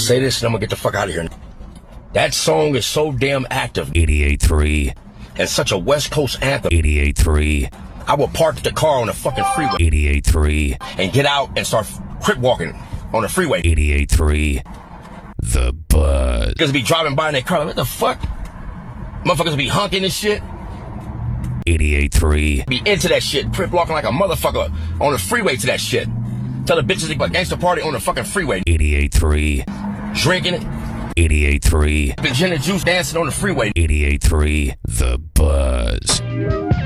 say this and I'm gonna get the fuck out of here. That song is so damn active. 88.3. And such a West Coast anthem. 88.3. I would park the car on the fucking freeway. 88.3. And get out and start quick walking on the freeway. 88.3. The Buzz. Because be driving by in their car like, what the fuck? Motherfuckers be honking and shit. 88.3. Be into that shit. Crip walking like a motherfucker on the freeway to that shit. Tell the bitches to go gangster party on the fucking freeway. 88.3. Drinking it. 88.3. The gin and juice dancing on the freeway. 88.3. The Buzz.